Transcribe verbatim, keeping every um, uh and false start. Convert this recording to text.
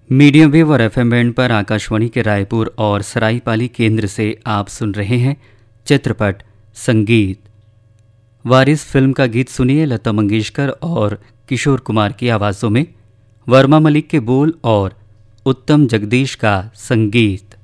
Medium wave और F M band पर आकाशवाणी के रायपुर और सराईपाली केंद्र से आप सुन रहे हैं चित्रपट संगीत। वारिस फिल्म का गीत सुनिए लता मंगेशकर और किशोर कुमार की आवाज़ों में, वर्मा मलिक के बोल और उत्तम जगदीश का संगीत।